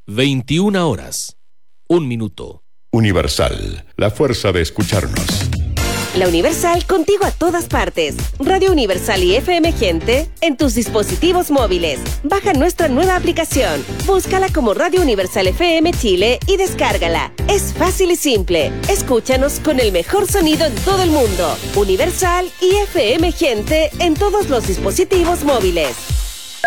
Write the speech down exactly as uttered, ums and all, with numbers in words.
veintiuna horas, un minuto. Universal, la fuerza de escucharnos. La Universal contigo a todas partes. Radio Universal y F M Gente en tus dispositivos móviles. Baja nuestra nueva aplicación. Búscala como Radio Universal F M Chile y descárgala. Es fácil y simple. Escúchanos con el mejor sonido en todo el mundo. Universal y F M Gente en todos los dispositivos móviles.